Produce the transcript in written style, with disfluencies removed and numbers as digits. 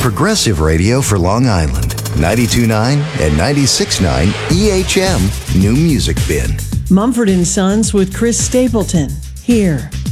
Progressive radio for Long Island. 92.9 and 96.9 EHM New Music Bin. Mumford & Sons with Chris Stapleton. Here